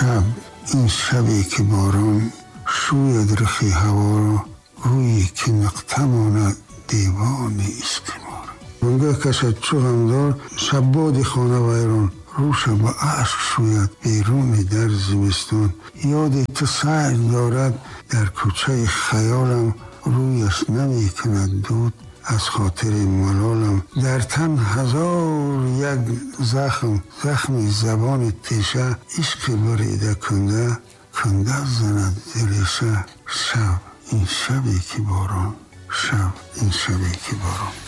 شب، این شبی که باران شوید رخی هوا را، گویی که نقطه ماند دیوان عشق ما را. وانگاه کشد چو غمدار شب باد خانه ویران، روش با عشق شوید بیرون در زمستان. یاد تو سیر دارد در کوچه خیالم، رویش نمی کند دود از خاطر ملالم. در تن هزار یک زخم زبان تیشه، عشق بریده کنده زند دلشه. شب این شبی که باران، شب این شبی که باران.